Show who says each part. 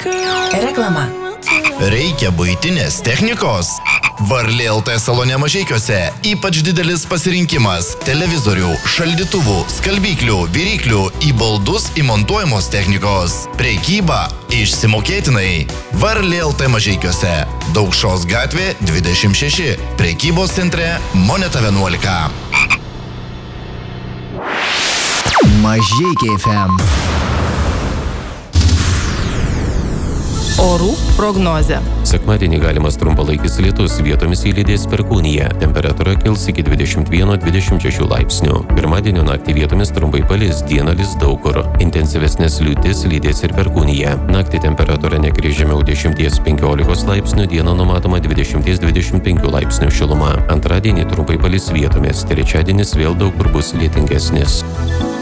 Speaker 1: Reklama.
Speaker 2: Reikia buitinės technikos? Varlė LT salone Mažeikiuose ypač didelis pasirinkimas televizorių, šaldytuvų, skalbyklių, viryklių, į baldus įmontuojamos technikos. Prekyba išsimokėtinai. Varlė LT Mažeikiuose. Daukšos gatvė 26. Prekybos centre Moneta 11.
Speaker 3: Mažeikiai FM.
Speaker 1: Orų prognozė.
Speaker 4: Sekmadienį galimas trumpalaikis lietus, vietomis įlydės perkūnija. Temperatūra kils iki 21-26 laipsnių. Pirmadienio naktį vietomis trumpai palis, dieną lis daug kur. Intensyvesnės liūtis lydės ir perkūnija. Naktį temperatūra nekris žemiau 10-15 laipsnių, dieną numatoma 20-25 laipsnių šiluma. Antradienį trumpai palis vietomis, trečiadienis vėl daug kur bus lietingesnis.